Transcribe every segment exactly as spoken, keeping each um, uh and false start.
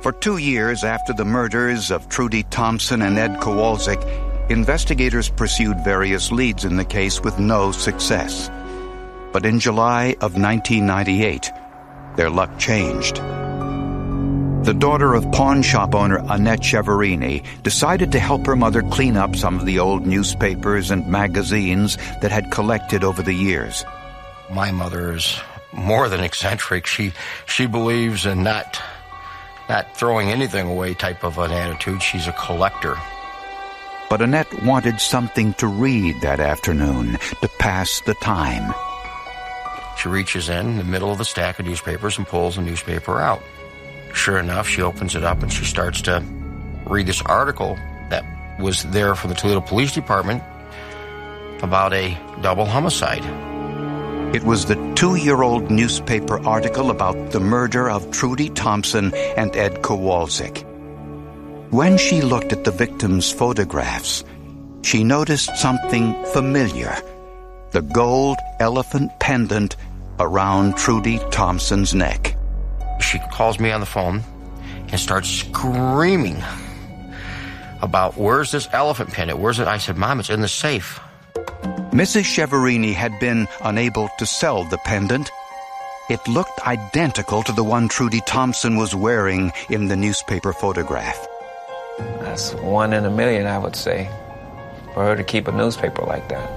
For two years after the murders of Trudy Thompson and Ed Kowalczyk, investigators pursued various leads in the case with no success. But in July of nineteen ninety-eight, their luck changed. The daughter of pawn shop owner Annette Cheverini decided to help her mother clean up some of the old newspapers and magazines that had collected over the years. My mother is more than eccentric. She she believes in not not throwing anything away type of an attitude. She's a collector. But Annette wanted something to read that afternoon to pass the time. She reaches in the middle of the stack of newspapers and pulls a newspaper out. Sure enough, she opens it up and she starts to read this article that was there from the Toledo Police Department about a double homicide. It was the two-year-old newspaper article about the murder of Trudy Thompson and Ed Kowalczyk. When she looked at the victims' photographs, she noticed something familiar: the gold elephant pendant around Trudy Thompson's neck. She calls me on the phone and starts screaming about, where's this elephant pendant? Where's it? I said, Mom, it's in the safe. Missus Cheverini had been unable to sell the pendant. It looked identical to the one Trudy Thompson was wearing in the newspaper photograph. That's one in a million, I would say, for her to keep a newspaper like that.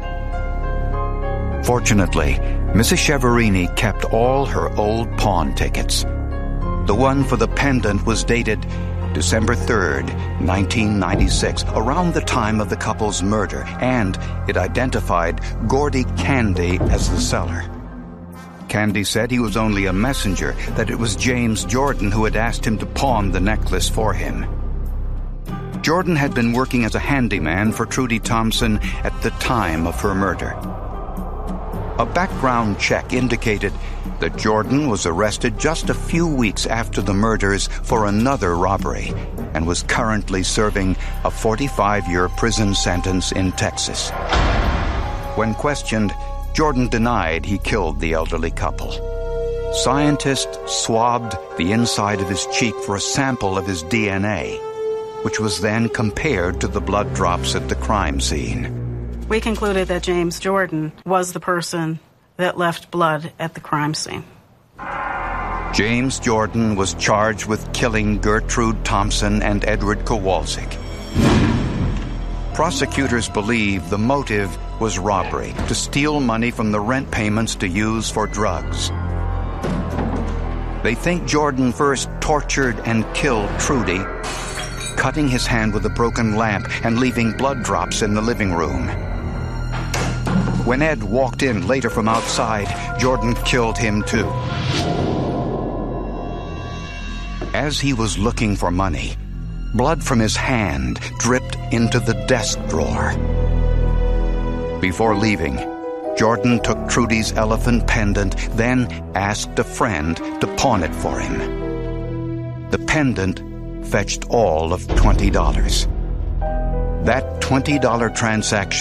Fortunately, Missus Cheverini kept all her old pawn tickets. The one for the pendant was dated December third, nineteen ninety-six, around the time of the couple's murder, and it identified Gordy Candy as the seller. Candy said he was only a messenger, that it was James Jordan who had asked him to pawn the necklace for him. Jordan had been working as a handyman for Trudy Thompson at the time of her murder. A background check indicated that Jordan was arrested just a few weeks after the murders for another robbery and was currently serving a forty-five-year prison sentence in Texas. When questioned, Jordan denied he killed the elderly couple. Scientists swabbed the inside of his cheek for a sample of his D N A, which was then compared to the blood drops at the crime scene. We concluded that James Jordan was the person that left blood at the crime scene. James Jordan was charged with killing Gertrude Thompson and Edward Kowalczyk. Prosecutors believe the motive was robbery, to steal money from the rent payments to use for drugs. They think Jordan first tortured and killed Trudy, cutting his hand with a broken lamp and leaving blood drops in the living room. When Ed walked in later from outside, Jordan killed him too. As he was looking for money, blood from his hand dripped into the desk drawer. Before leaving, Jordan took Trudy's elephant pendant, then asked a friend to pawn it for him. The pendant fetched all of twenty dollars. That twenty dollar transaction